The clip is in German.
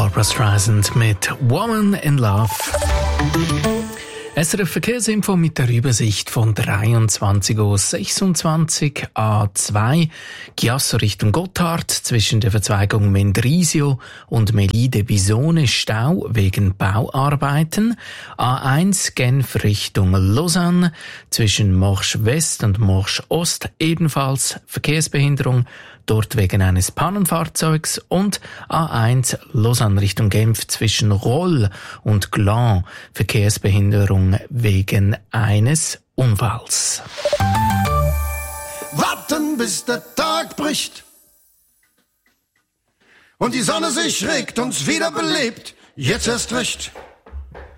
Barbra Streisand mit Woman in Love. SRF Verkehrsinfo mit der Übersicht von 23:26 A2 Chiasso Richtung Gotthard zwischen der Verzweigung Mendrisio und Melide Bisone Stau wegen Bauarbeiten. A1 Genf Richtung Lausanne zwischen Morsch West und Morsch Ost ebenfalls Verkehrsbehinderung, dort wegen eines Pannenfahrzeugs, und A1 Lausanne Richtung Genf zwischen Roll und Gland Verkehrsbehinderung wegen eines Unfalls. Warten, bis der Tag bricht und die Sonne sich regt, uns wieder belebt. Jetzt erst recht.